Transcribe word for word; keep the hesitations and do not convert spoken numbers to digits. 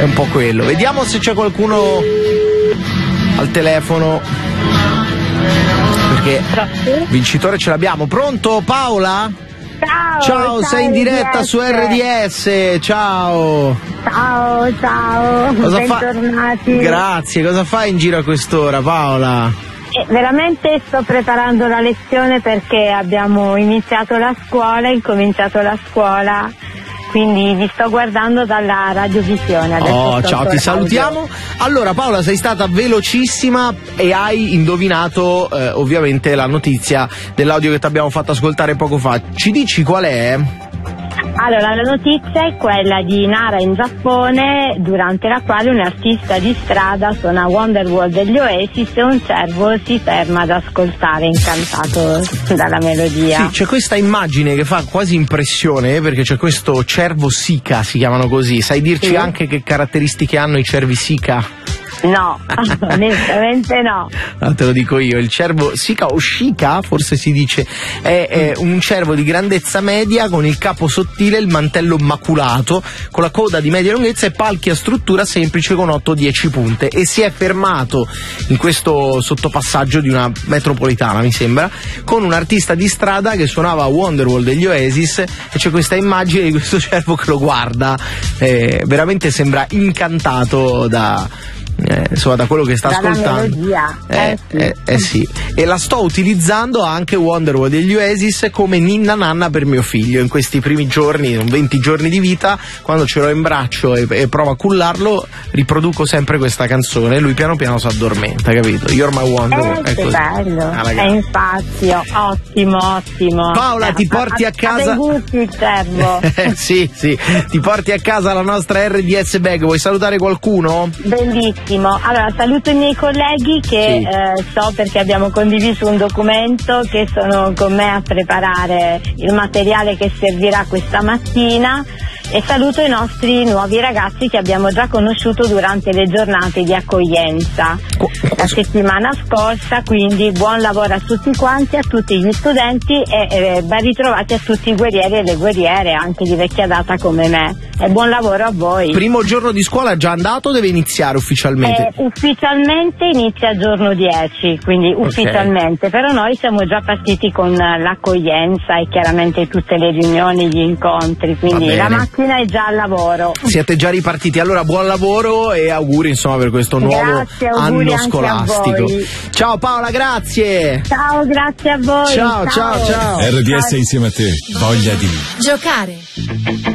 un po' quello. Vediamo se c'è qualcuno al telefono, perché vincitore ce l'abbiamo. Pronto, Paola? Ciao, ciao, sei in diretta R D S. Su R D S, ciao. Ciao, ciao, cosa bentornati. Fa... Grazie, cosa fai in giro a quest'ora, Paola? Eh, veramente sto preparando la lezione perché abbiamo iniziato la scuola, incominciato la scuola, quindi vi sto guardando dalla radiovisione. Adesso oh, ciao, ti salutiamo. Allora Paola, sei stata velocissima e hai indovinato eh, ovviamente la notizia dell'audio che ti abbiamo fatto ascoltare poco fa. Ci dici qual è? Allora, la notizia è quella di Nara in Giappone, durante la quale un artista di strada suona Wonderwall degli Oasis e un cervo si ferma ad ascoltare, incantato dalla melodia. Sì, c'è questa immagine che fa quasi impressione, perché c'è questo cervo Sika, si chiamano così. Sai dirci sì. anche che caratteristiche hanno i cervi Sika? No, onestamente no. Ah, te lo dico io, il cervo Sika o Shika, forse si dice, è, è un cervo di grandezza media con il capo sottile, il mantello maculato, con la coda di media lunghezza e palchi a struttura semplice con otto dieci punte, e si è fermato in questo sottopassaggio di una metropolitana, mi sembra, con un artista di strada che suonava Wonderwall degli Oasis, e c'è questa immagine di questo cervo che lo guarda, eh, veramente sembra incantato da Eh, insomma, da quello che sta Dalla ascoltando. Melodia. Eh, Eh, sì. eh, eh sì. E la sto utilizzando anche Wonderwall degli Oasis come ninna nanna per mio figlio in questi primi giorni, venti giorni di vita, quando ce l'ho in braccio e, e provo a cullarlo, riproduco sempre questa canzone e lui piano piano si addormenta, capito? You're my Wonderwall. Eh, è che così. bello. Ah, è infatti, ottimo, ottimo. Paola, eh, ti porti a casa. Ha dei gusti il cervo. sì, sì, ti porti a casa la nostra R D S bag. Vuoi salutare qualcuno? Bellissimo. Allora, saluto i miei colleghi che sì. eh, so perché abbiamo condiviso un documento, che sono con me a preparare il materiale che servirà questa mattina, e saluto i nostri nuovi ragazzi che abbiamo già conosciuto durante le giornate di accoglienza la settimana scorsa, quindi buon lavoro a tutti quanti, a tutti gli studenti e eh, ben ritrovati a tutti i guerrieri e le guerriere, anche di vecchia data come me, e buon lavoro a voi. Primo giorno di scuola già andato o deve iniziare ufficialmente? Eh, ufficialmente inizia giorno dieci, quindi ufficialmente, okay. Però noi siamo già partiti con l'accoglienza e chiaramente tutte le riunioni, gli incontri, quindi la macchina è già al lavoro. Siete già ripartiti, allora buon lavoro e auguri insomma per questo nuovo grazie, anno scolastico. Ciao Paola, grazie. Ciao, grazie a voi. Ciao, ciao, ciao. ciao. R D S insieme a te, voglia di giocare.